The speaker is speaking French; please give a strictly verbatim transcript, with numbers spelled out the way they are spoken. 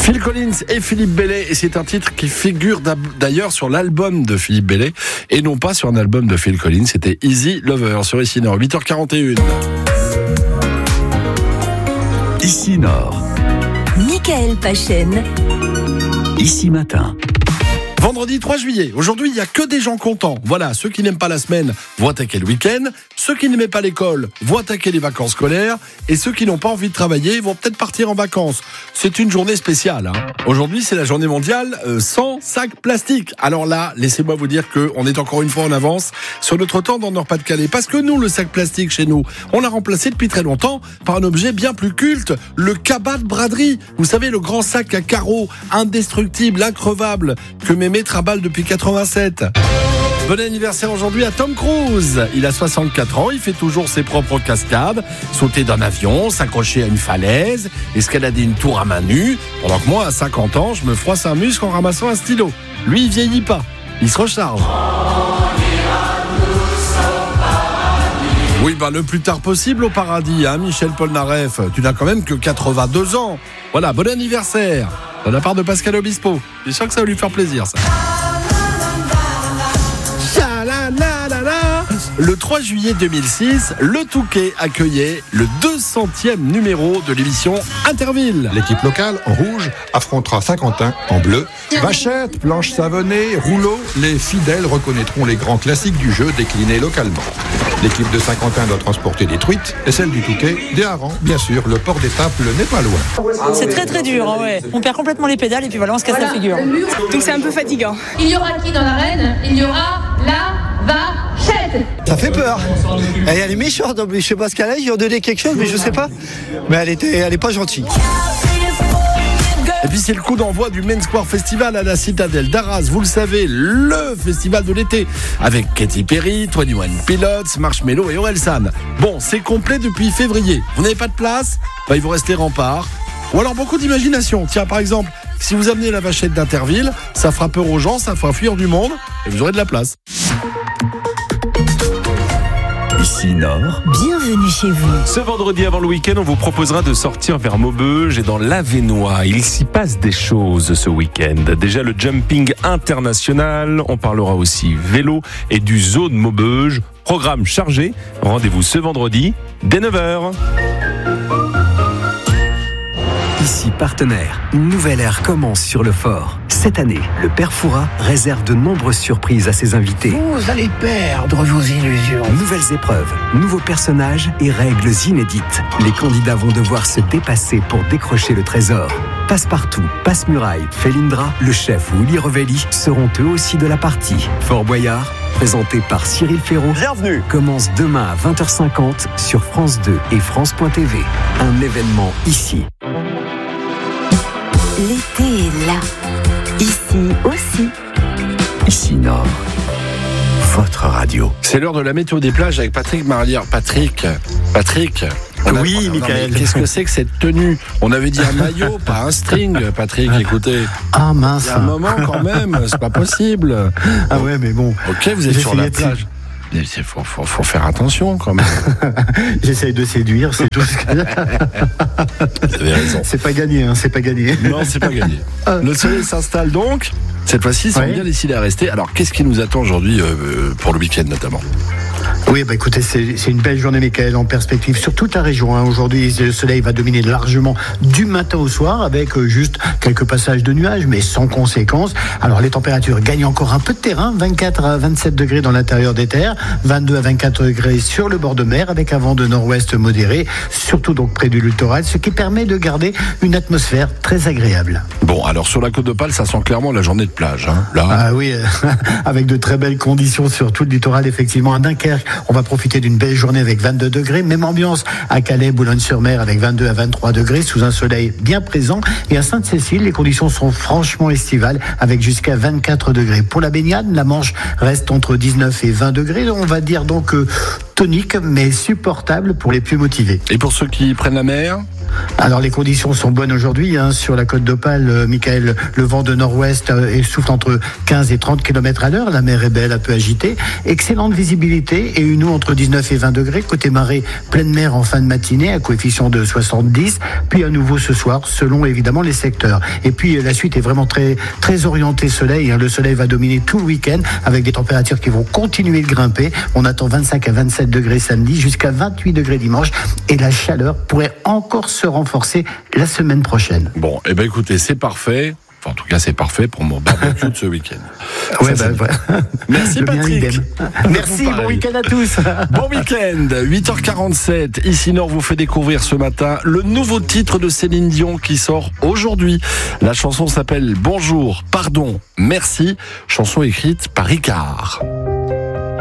Phil Collins et Philippe Bellet, et c'est un titre qui figure d'ailleurs sur l'album de Philippe Bellet et non pas sur un album de Phil Collins. C'était Easy Lover sur Ici Nord, huit heures quarante et une. Ici Nord. Michael Pachen. Ici Matin. Vendredi trois juillet. Aujourd'hui, il n'y a que des gens contents. Voilà, ceux qui n'aiment pas la semaine vont attaquer le week-end. Ceux qui n'aimaient pas l'école vont attaquer les vacances scolaires. Et ceux qui n'ont pas envie de travailler vont peut-être partir en vacances. C'est une journée spéciale. Hein. Aujourd'hui, c'est la journée mondiale euh, sans sac plastique. Alors là, laissez-moi vous dire qu'on est encore une fois en avance sur notre temps dans le Nord-Pas-de-Calais. Parce que nous, le sac plastique chez nous, on l'a remplacé depuis très longtemps par un objet bien plus culte, le cabas de braderie. Vous savez, le grand sac à carreaux, indestructible, increvable, que mes maîtres à balle depuis quatre-vingt-sept. Bon anniversaire aujourd'hui à Tom Cruise. Il a soixante-quatre ans, il fait toujours ses propres cascades, sauter d'un avion, s'accrocher à une falaise, escalader une tour à main nue. Pendant que moi, à cinquante ans, je me froisse un muscle en ramassant un stylo. Lui, il vieillit pas, il se recharge. Oui, bah le plus tard possible au paradis, hein, Michel Polnareff. Tu n'as quand même que quatre-vingt-deux ans. Voilà, bon anniversaire de la part de Pascal Obispo. Je suis sûr que ça va lui faire plaisir, ça. Le trois juillet deux mille six, le Touquet accueillait le deux centième numéro de l'émission Interville. L'équipe locale, en rouge, affrontera Saint-Quentin en bleu. Vachette, planche savonnée, rouleau, les fidèles reconnaîtront les grands classiques du jeu déclinés localement. L'équipe de Saint-Quentin doit transporter des truites et celle du Touquet des harengs. Bien sûr, le port d'Étaples n'est pas loin. C'est très très dur, hein, ouais. On perd complètement les pédales et puis voilà, on se casse voilà, la figure. Donc c'est un peu fatigant. Il y aura qui dans l'arène ? Il y aura la vachette. Ça fait peur. Elle, elle est méchante en plus. Je sais pas ce qu'elle a, ils lui ont donné quelque chose, mais je sais pas. Mais elle était, elle est pas gentille. Et puis c'est le coup d'envoi du Main Square Festival à la Citadelle d'Arras. Vous le savez, le festival de l'été. Avec Katy Perry, vingt et un Pilots, Marshmello et Orelsan. Bon, c'est complet depuis février. Vous n'avez pas de place ? Bah, il vous reste les remparts. Ou alors beaucoup d'imagination. Tiens, par exemple, si vous amenez la vachette d'Interville, ça fera peur aux gens, ça fera fuir du monde et vous aurez de la place. Ici Nord. Bienvenue chez vous. Ce vendredi avant le week-end, on vous proposera de sortir vers Maubeuge et dans l'Avesnois. Il s'y passe des choses ce week-end. Déjà le jumping international, on parlera aussi vélo et du zoo de Maubeuge. Programme chargé, rendez-vous ce vendredi dès neuf heures. Ici partenaire, une nouvelle ère commence sur le fort. Cette année, le Père Fouras réserve de nombreuses surprises à ses invités. Vous allez perdre vos illusions. Nouvelles épreuves, nouveaux personnages et règles inédites. Les candidats vont devoir se dépasser pour décrocher le trésor. Passe-partout, Passe-Muraille, Félindra, le chef Willy Revelli seront eux aussi de la partie. Fort Boyard, présenté par Cyril Ferraud. Bienvenue. Commence demain à vingt heures cinquante sur France deux et France point T V. Un événement ici. L'été est là. Ici aussi. Ici Nord. Votre radio. C'est l'heure de la météo des plages avec Patrick Marlière. Patrick, Patrick. A, oui, Michael. Qu'est-ce que c'est que cette tenue ? On avait dit un maillot, pas un string, Patrick, écoutez. Ah mince. Il y a un moment quand même, c'est pas possible. Ah ouais, mais bon. Ok, vous êtes sur la plage. Il faut, faut, faut faire attention quand même. J'essaye de séduire, c'est tout ce que... Vous avez raison. C'est pas gagné, hein, c'est pas gagné. Non, c'est pas gagné. Le soleil s'installe donc. Cette fois-ci, ils sont ouais. bien décidés à rester. Alors, qu'est-ce qui nous attend aujourd'hui euh, pour le week-end notamment ? Oui, bah écoutez, c'est, c'est une belle journée, Michael, en perspective sur toute la région. Hein. Aujourd'hui, le soleil va dominer largement du matin au soir, avec euh, juste quelques passages de nuages, mais sans conséquence. Alors, les températures gagnent encore un peu de terrain, vingt-quatre à vingt-sept degrés dans l'intérieur des terres, vingt-deux à vingt-quatre degrés sur le bord de mer, avec un vent de nord-ouest modéré, surtout donc près du littoral, ce qui permet de garder une atmosphère très agréable. Bon, alors sur la Côte d'Opale, ça sent clairement la journée de plage. Hein, là. Ah oui, euh, avec de très belles conditions sur tout le littoral, effectivement. À Dunkerque, on va profiter d'une belle journée avec vingt-deux degrés. Même ambiance à Calais, Boulogne-sur-Mer avec vingt-deux à vingt-trois degrés sous un soleil bien présent. Et à Sainte-Cécile, les conditions sont franchement estivales avec jusqu'à vingt-quatre degrés. Pour la baignade, la Manche reste entre dix-neuf et vingt degrés. On va dire donc que tonique, mais supportable pour les plus motivés. Et pour ceux qui prennent la mer ? Alors les conditions sont bonnes aujourd'hui hein, sur la côte d'Opale, euh, Michael, le vent de nord-ouest euh, souffle entre quinze et trente kilomètres à l'heure, la mer est belle, un peu agitée, excellente visibilité et une eau entre dix-neuf et vingt degrés, côté marée, pleine mer en fin de matinée à coefficient de soixante-dix, puis à nouveau ce soir selon évidemment les secteurs. Et puis la suite est vraiment très très orientée soleil, hein. Le soleil va dominer tout le week-end avec des températures qui vont continuer de grimper, on attend vingt-cinq à vingt-sept degrés samedi, jusqu'à vingt-huit degrés dimanche et la chaleur pourrait encore se renforcer la semaine prochaine. Bon, et eh ben écoutez, c'est parfait. Enfin, en tout cas, c'est parfait pour mon barbecue de ce week-end. Ouais, bah, voilà. Merci Patrick. Merci, bon week-end à tous. Bon week-end, huit heures quarante-sept. Ici Nord vous fait découvrir ce matin le nouveau titre de Céline Dion qui sort aujourd'hui. La chanson s'appelle Bonjour, pardon, merci. Chanson écrite par Ricard.